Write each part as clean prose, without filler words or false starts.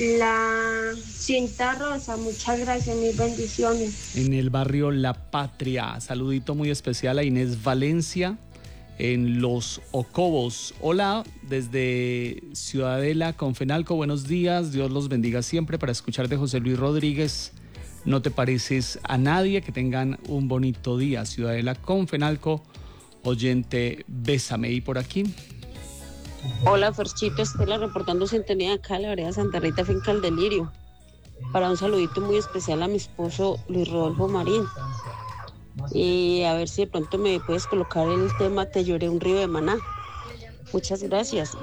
La cinta rosa, muchas gracias, mis bendiciones. En el barrio La Patria, saludito muy especial a Inés Valencia en Los Ocobos. Hola, desde Ciudadela, Confenalco, buenos días, Dios los bendiga siempre, para escuchar de José Luis Rodríguez, No te pareces a nadie, que tengan un bonito día. Ciudadela, Confenalco, oyente, bésame. Y por aquí. Hola, Ferchito, Estela, reportando sintonía acá, la vereda Santa Rita, finca El Delirio. Para un saludito muy especial a mi esposo Luis Rodolfo Marín. Y a ver si de pronto me puedes colocar el tema Te lloré un río de Maná. Muchas gracias.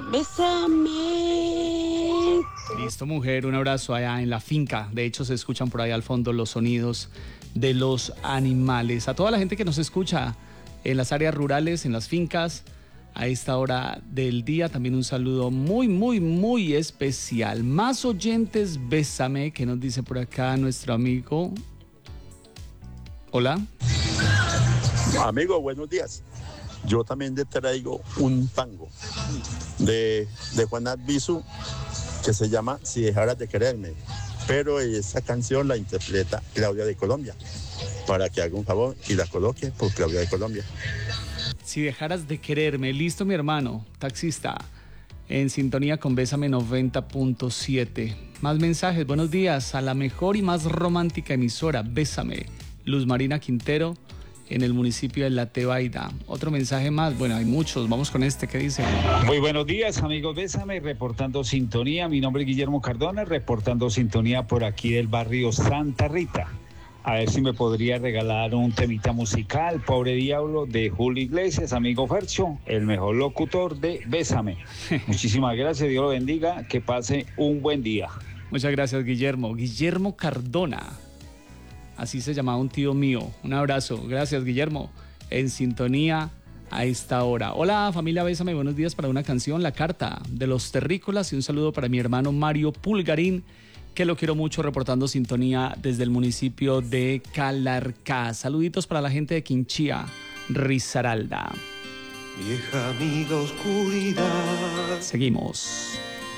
Bésame. Listo, mujer, un abrazo allá en la finca. De hecho, se escuchan por ahí al fondo los sonidos de los animales. A toda la gente que nos escucha en las áreas rurales, en las fincas, a esta hora del día, también un saludo muy especial. Más oyentes, bésame, que nos dice por acá nuestro amigo. Hola. Amigo, buenos días. Yo también te traigo un tango de Juan Albizu que se llama Si dejaras de quererme, pero esa canción la interpreta Claudia de Colombia, para que haga un favor y la coloque por Claudia de Colombia. Si dejaras de quererme. Listo, mi hermano, taxista, en sintonía con Bésame 90.7. Más mensajes, buenos días a la mejor y más romántica emisora, Bésame, Luz Marina Quintero, en el municipio de La Tebaida. Otro mensaje más, bueno, hay muchos, vamos con este, ¿qué dice? Muy buenos días, amigos, bésame, reportando sintonía. Mi nombre es Guillermo Cardona, reportando sintonía por aquí del barrio Santa Rita. A ver si me podría regalar un temita musical, Pobre Diablo, de Julio Iglesias, amigo Fercho, el mejor locutor de Bésame. Muchísimas gracias, Dios lo bendiga, que pase un buen día. Muchas gracias, Guillermo. Guillermo Cardona, así se llamaba un tío mío. Un abrazo, gracias, Guillermo, en sintonía a esta hora. Hola, familia Bésame, buenos días. Para una canción, La Carta de los Terrícolas, y un saludo para mi hermano Mario Pulgarín, que lo quiero mucho, reportando sintonía desde el municipio de Calarcá. Saluditos para la gente de Quinchía, Risaralda. Vieja amiga oscuridad. Seguimos.